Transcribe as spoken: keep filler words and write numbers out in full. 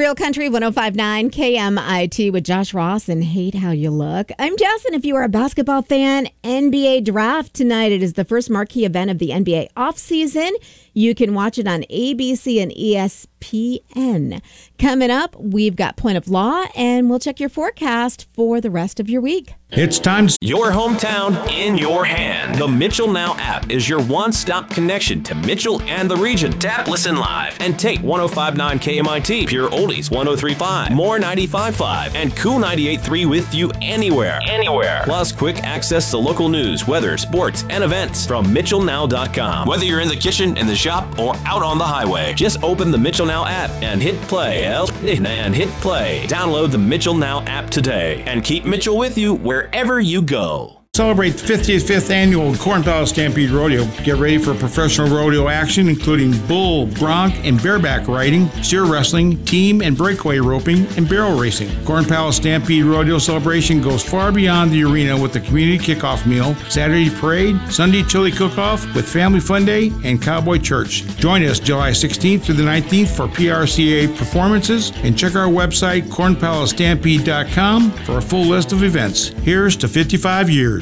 Real Country one oh five point nine K M I T with Josh Ross and Hate How You Look. I'm Jess, and if you are a basketball fan, N B A Draft tonight. It is the first marquee event of the N B A offseason. You can watch it on A B C and E S P N. Coming up, we've got Point of Law, and we'll check your forecast for the rest of your week. It's time to... Your hometown in your hand. The Mitchell Now app is your one-stop connection to Mitchell and the region. Tap, listen live, and take one oh five point nine K M I T, Pure Oldies one oh three point five, More ninety-five point five, and Cool ninety-eight point three with you anywhere. Anywhere. Plus, quick access to local news, weather, sports, and events from Mitchell Now dot com. Whether you're in the kitchen, in the shop, or out on the highway, just open the Mitchell Now app and hit play. And hit play. Download the Mitchell Now app today and keep Mitchell with you wherever you go. Celebrate the fifty-fifth annual Corn Palace Stampede Rodeo. Get ready for professional rodeo action, including bull, bronc, and bareback riding, steer wrestling, team and breakaway roping, and barrel racing. Corn Palace Stampede Rodeo celebration goes far beyond the arena with the community kickoff meal, Saturday parade, Sunday chili cook-off with family fun day, and cowboy church. Join us July sixteenth through the nineteenth for P R C A performances, and check our website corn palace stampede dot com for a full list of events. Here's to fifty-five years.